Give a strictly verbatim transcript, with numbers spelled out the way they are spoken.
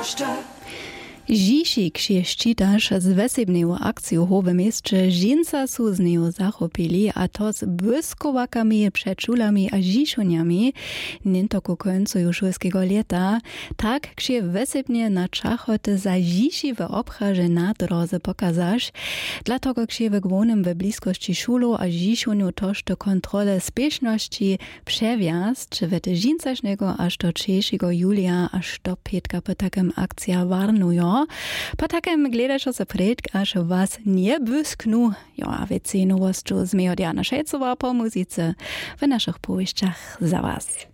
Žižik się ščítaš z wesebneju akciju Howe mieście Žinca su z neju zachopili, a to z błyskowakami, przedszulami a žišuniami, niento ku końcu szulskiego leta. Tak się wesebnie na czachoty za žišiwe obcharze na drodze pokazasz. Dlatego się w głonym w bliskości szulu a žišuniu tożto kontrole spieszności przewiast, czy wete Žincašnego aż do trzeciego julia aż do Pietka po takim akcja warnują. Po takim gledaš se pred, až was nie bysknu. Jo, a wiecie nowościu z Mediana Szejcowa po muzyce w naszych powieściach za was.